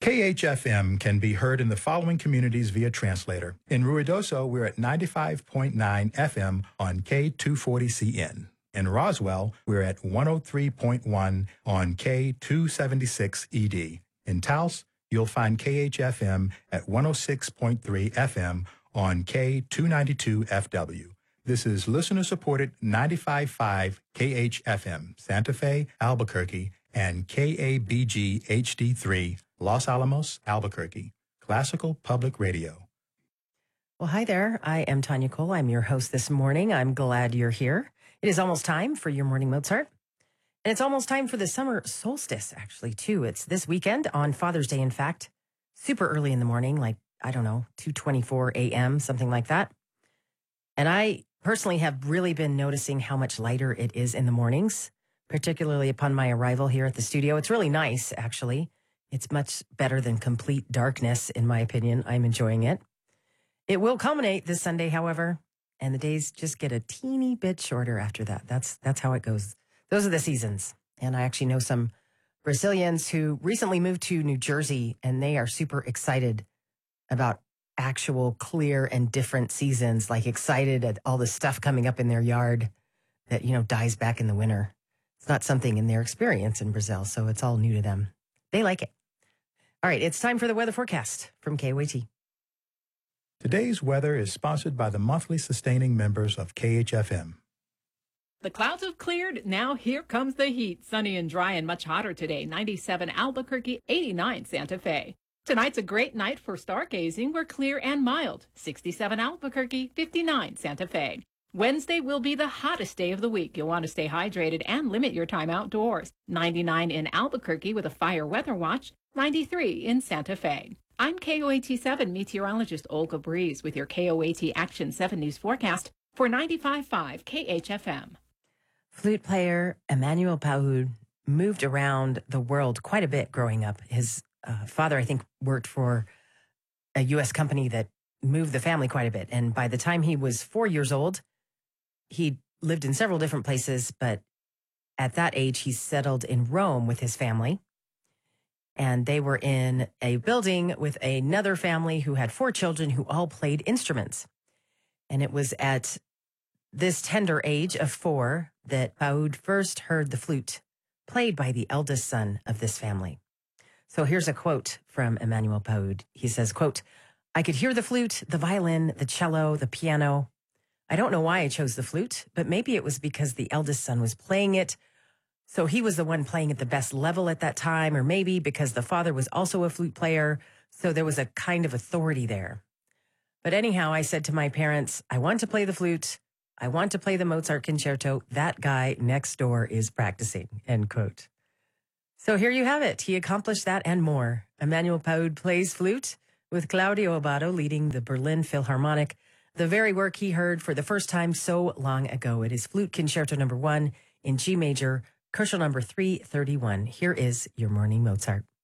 KHFM can be heard in the following communities via translator. In Ruidoso, we're at 95.9 FM on K240CN. In Roswell, we're at 103.1 on K276ED. In Taos, you'll find KHFM at 106.3 FM on K292FW. This is listener-supported 95.5 KHFM, Santa Fe, Albuquerque, and KABG HD3, Los Alamos, Albuquerque, Classical Public Radio. Well, hi there. I am Tanya Cole. I'm your host this morning. I'm glad you're here. It is almost time for your morning Mozart. And it's almost time for the summer solstice, actually, too. It's this weekend on Father's Day, in fact, super early in the morning, like, I don't know, 2:24 a.m., something like that. And I personally have really been noticing how much lighter it is in the mornings, particularly upon my arrival here at the studio. It's really nice, actually. It's much better than complete darkness, in my opinion. I'm enjoying it. It will culminate this Sunday, however, and the days just get a teeny bit shorter after that. That's how it goes. Those are the seasons. And I actually know some Brazilians who recently moved to New Jersey, and they are super excited about actual clear and different seasons, like excited at all the stuff coming up in their yard that, dies back in the winter. It's not something in their experience in Brazil, so it's all new to them. They like it. All right, it's time for the weather forecast from KOAT. Today's weather is sponsored by the monthly sustaining members of KHFM. The clouds have cleared. Now here comes the heat. Sunny and dry and much hotter today. 97 Albuquerque, 89 Santa Fe. Tonight's a great night for stargazing. We're clear and mild. 67 Albuquerque, 59 Santa Fe. Wednesday will be the hottest day of the week. You'll want to stay hydrated and limit your time outdoors. 99 in Albuquerque with a fire weather watch. 93 in Santa Fe. I'm KOAT7 meteorologist Olga Breeze with your KOAT Action 7 News forecast for 95.5 KHFM. Flute player Emmanuel Paud moved around the world quite a bit growing up. His father, I think, worked for a U.S. company that moved the family quite a bit. And by the time he was 4 years old, he lived in several different places. But at that age, he settled in Rome with his family. And they were in a building with another family who had 4 children who all played instruments. And it was at this tender age of 4 that Paud first heard the flute played by the eldest son of this family. So here's a quote from Emmanuel Paud. He says, quote, "I could hear the flute, the violin, the cello, the piano. I don't know why I chose the flute, but maybe it was because the eldest son was playing it. So he was the one playing at the best level at that time, or maybe because the father was also a flute player. So there was a kind of authority there. But anyhow, I said to my parents, I want to play the flute. I want to play the Mozart concerto. That guy next door is practicing," end quote. So here you have it. He accomplished that and more. Emmanuel Paud plays flute with Claudio Abbado leading the Berlin Philharmonic, the very work he heard for the first time so long ago. It is Flute Concerto No. 1 in G major, Koschel No. 331. Here is your morning Mozart.